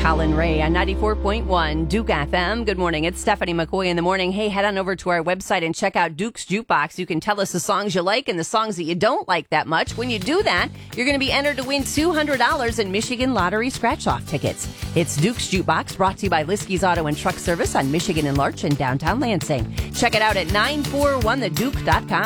Colin Ray on 94.1 Duke FM. Good morning. It's Stephanie McCoy in the morning. Hey, head on over to our website and check out Duke's Jukebox. You can tell us the songs you like and the songs that you don't like that much. When you do that, you're going to be entered to win $200 in Michigan Lottery scratch-off tickets. It's Duke's Jukebox, brought to you by Liskey's Auto and Truck Service on Michigan and Larch in downtown Lansing. Check it out at 941theduke.com.